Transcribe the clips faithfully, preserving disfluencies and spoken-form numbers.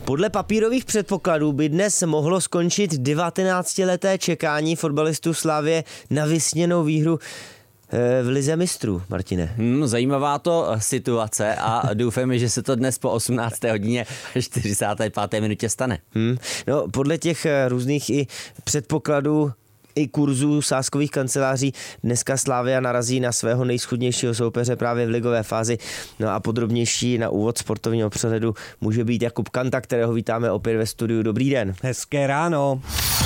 Podle papírových předpokladů by dnes mohlo skončit devatenáctileté čekání fotbalistů Slavie na vysněnou výhru v lize mistrů, Martine. Hmm, zajímavá to situace a doufáme, že se to dnes po osmnácté hodině čtyřicáté páté minutě stane. Hmm, no, podle těch různých i předpokladů i kurzů sázkových kanceláří dneska Slavia narazí na svého nejschudnějšího soupeře právě v ligové fázi. No a podrobnější na úvod sportovního přehledu může být Jakub Kanta, kterého vítáme opět ve studiu. Dobrý den. Hezké ráno.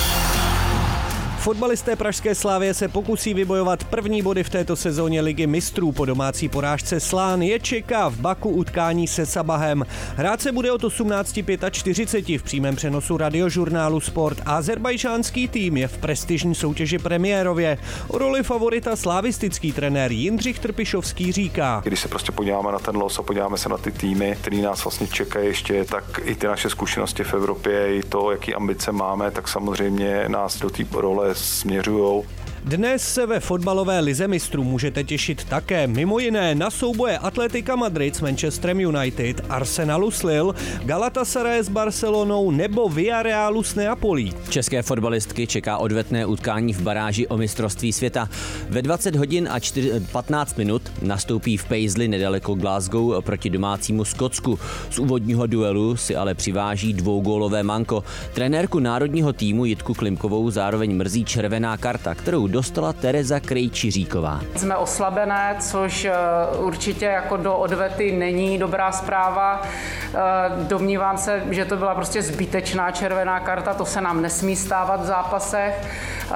Fotbalisté pražské Slavie se pokusí vybojovat první body v této sezóně ligy mistrů. Po domácí porážce Slán je čeká v Baku utkání se Sabahem. Hrát se bude od osmnáct čtyřicet pět v přímém přenosu radiožurnálu Sport. Azerbajžánský tým je v prestižní soutěži premiérově. O roli favorita slavistický trenér Jindřich Trpišovský říká: Když se prostě podíváme na ten los a podíváme se na ty týmy, který nás vlastně čekají ještě, tak i ty naše zkušenosti v Evropě, i to, jaký ambice máme, tak samozřejmě nás do té role směřujou. Dnes se ve fotbalové lize mistrů můžete těšit také mimo jiné na souboje Atletica Madrid s Manchesterem United, Arsenalu s Lille, Galatasaray s Barcelonou nebo Villarealu s Neapolí. České fotbalistky čeká odvetné utkání v baráži o mistrovství světa. Ve dvacet hodin a patnáct minut nastoupí v Paisley nedaleko Glasgow proti domácímu Skotsku. Z úvodního duelu si ale přiváží dvougólové manko. Trenérku národního týmu Jitku Klimkovou zároveň mrzí červená karta, kterou dostala Tereza Krejčiříková. Jsme oslabené, což určitě jako do odvety není dobrá zpráva. Domnívám se, že to byla prostě zbytečná červená karta, to se nám nesmí stávat v zápasech,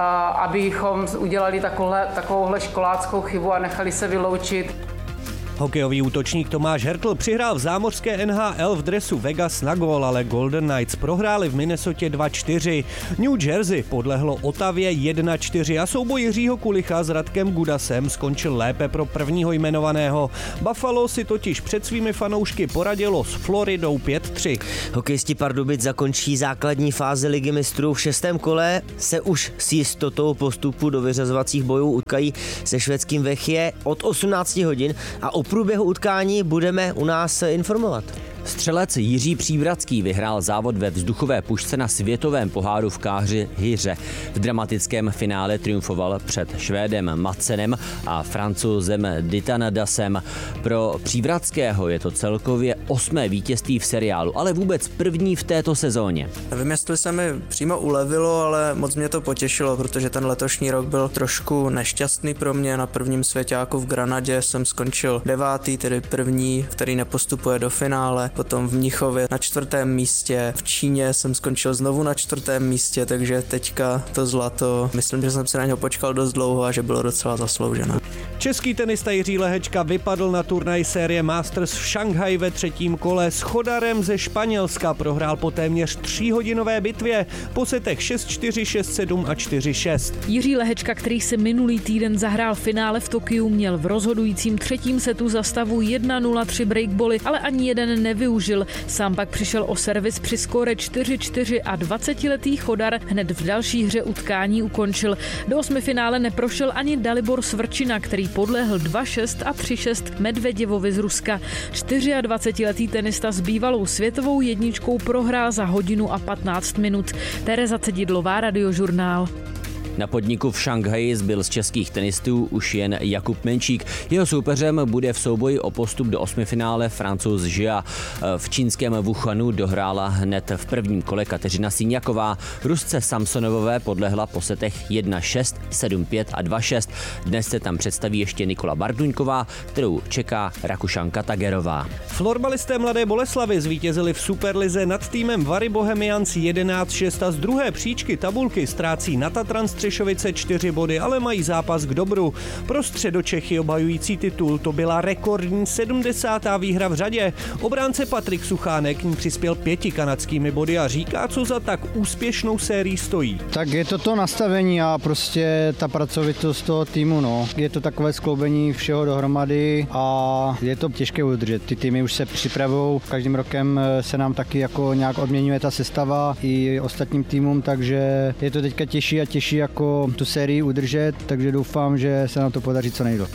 abychom udělali takovouhle, takovouhle školáckou chybu a nechali se vyloučit. Hokejový útočník Tomáš Hertl přihrál v zámořské N H L v dresu Vegas na gól, ale Golden Knights prohráli v Minnesotě dva čtyři. New Jersey podlehlo Ottawě jedna čtyři a souboj Jiřího Kulicha s Radkem Gudasem skončil lépe pro prvního jmenovaného. Buffalo si totiž před svými fanoušky poradilo s Floridou pět tři. Hokejisti Pardubic zakončí základní fázi ligy mistrů. V šestém kole se už s jistotou postupu do vyřazovacích bojů utkají se švédským Vechie od osmnácti hodin a o průběhu utkání budeme u nás informovat. Střelec Jiří Příbratský vyhrál závod ve vzduchové pušce na světovém poháru v Káři Hyře. V dramatickém finále triumfoval před Švédem Madsenem a Francouzem Ditanadasem. Pro Příbratského je to celkově osmé vítězství v seriálu, ale vůbec první v této sezóně. Nevím, jestli se mi přímo ulevilo, ale moc mě to potěšilo, protože ten letošní rok byl trošku nešťastný pro mě. Na prvním svěťáku v Granadě jsem skončil devátý, tedy první, který nepostupuje do finále. Potom v Mnichově na čtvrtém místě, v Číně jsem skončil znovu na čtvrtém místě, takže teďka to zlato, myslím, že jsem si na něho počkal dost dlouho a že bylo docela zasloužené. Český tenista Jiří Lehečka vypadl na turnaj série Masters v Šanghaji ve třetím kole. S Chodarem ze Španělska prohrál po téměř tříhodinové bitvě po setech šest čtyři, šest sedm a čtyři šest. Jiří Lehečka, který si minulý týden zahrál finále v Tokiu, měl v rozhodujícím třetím setu za stavu jedna nula tři breakboly, ale ani jeden nevyužil. Sám pak přišel o servis při skóre čtyři čtyři a dvacetiletý Chodar hned v další hře utkání ukončil. Do osmifinále neprošel ani Dalibor Svrčina, který podlehl dva šest a tři šest Medveděvovi z Ruska. dvacetičtyřletý tenista s bývalou světovou jedničkou prohrál za hodinu a patnáct minut. Tereza Cedidlová, Radiožurnál. Na podniku v Šanghaji zbyl z českých tenistů už jen Jakub Menčík. Jeho soupeřem bude v souboji o postup do osmifinále Francouz Jia. V čínském Wuhanu dohrála hned v prvním kole Kateřina Síňaková. Rusce Samsonovové podlehla po setech jedna šest, sedm pět a dva šest. Dnes se tam představí ještě Nikola Barduňková, kterou čeká Rakušanka Tagerová. Florbalisté Mladé Boleslavi zvítězili v Superlize nad týmem Vary Bohemians jedenáct šest a z druhé příčky tabulky ztrácí na Tatran Střešovice čtyři body, ale mají zápas k dobru. Pro Středočechy obhajující titul to byla rekordní sedmdesátá výhra v řadě. Obránce Patrik Suchánek k ní přispěl pěti kanadskými body a říká, co za tak úspěšnou sérií stojí. Tak je to to nastavení a prostě ta pracovitost toho týmu, no. Je to takové skloubení všeho dohromady a je to těžké udržet. Ty týmy už se připravují, každým rokem se nám taky jako nějak odměňuje ta sestava i ostatním týmům, takže je to teďka těžší a těžší jako tu sérii udržet, takže doufám, že se nám to podaří co nejdříve.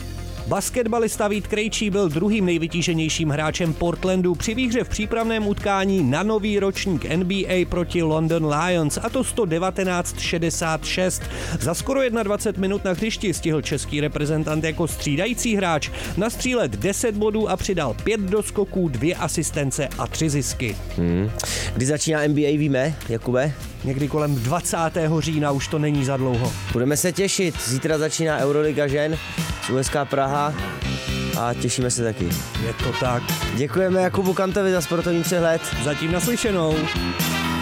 Basketbalista Vít Krejčí byl druhým nejvytíženějším hráčem Portlandu při výhře v přípravném utkání na nový ročník N B A proti London Lions, a to sto devatenáct šedesát šest. Za skoro dvacet jedna minut na hřišti stihl český reprezentant jako střídající hráč nastřílet deset bodů a přidal pět doskoků, dvě asistence a tři zisky. Hmm. Kdy začíná N B A, víme, Jakube? Někdy kolem dvacátého října, už to není za dlouho. Budeme se těšit. Zítra začíná Euroliga žen z U S K Praha a těšíme se taky. Je to tak. Děkujeme Jakubu Kantovi za sportovní přehled. Zatím naslyšenou.